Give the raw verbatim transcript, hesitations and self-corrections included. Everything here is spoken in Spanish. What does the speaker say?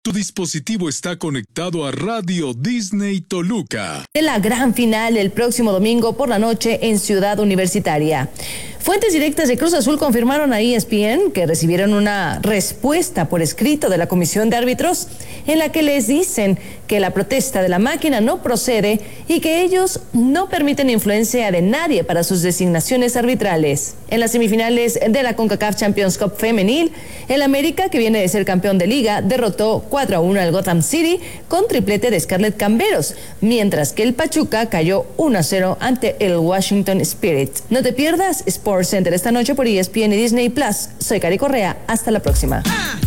Tu dispositivo está conectado a Radio Disney Toluca. De la gran final el próximo domingo por la noche en Ciudad Universitaria. Fuentes directas de Cruz Azul confirmaron a E S P N que recibieron una respuesta por escrito de la Comisión de Árbitros en la que les dicen que la protesta de la máquina no procede y que ellos no permiten influencia de nadie para sus designaciones arbitrales. En las semifinales de la CONCACAF Champions Cup femenil, el América, que viene de ser campeón de liga, derrotó cuatro a uno al Gotham City con triplete de Scarlett Camberos, mientras que el Pachuca cayó uno a cero ante el Washington Spirit. No te pierdas Sports Center esta noche por E S P N y Disney Plus. Soy Cari Correa. Hasta la próxima.